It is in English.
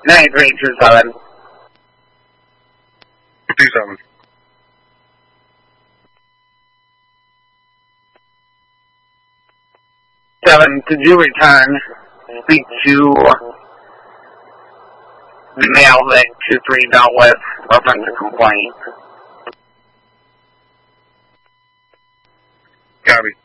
9327. 27. Could you return? Speak to the mail that 23 dealt with reference to complaint. Copy.